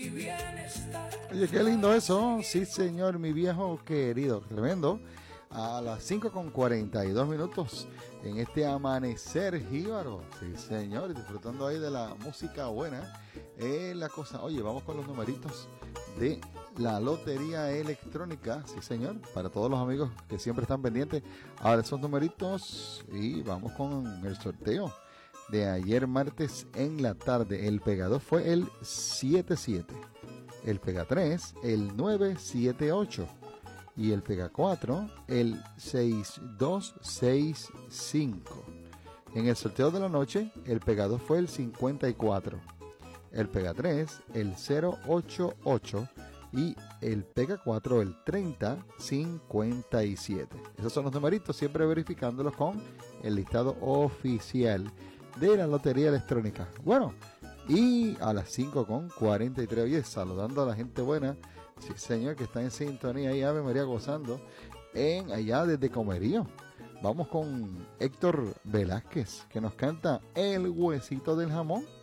Oye, qué lindo eso. Sí, señor, mi viejo querido. Tremendo. A las 5:42 en este amanecer jíbaro. Sí, señor, disfrutando ahí de la música buena. La cosa. Oye, vamos con los numeritos de la lotería electrónica. Sí, señor, para todos los amigos que siempre están pendientes a esos numeritos. Y vamos con el sorteo de ayer martes en la tarde. El pegador fue el 77. El pega 3, el 978. Y el pega 4, el 6265. En el sorteo de la noche, el pega 2 fue el 54. El pega 3, el 088. Y el pega 4, el 3057. Esos son los numeritos, siempre verificándolos con el listado oficial de la lotería electrónica. Bueno, y a las 5:43, oye, saludando a la gente buena, sí señor, que está en sintonía y Ave María gozando allá desde Comerío. Vamos con Héctor Velázquez, que nos canta El Huesito del Jamón.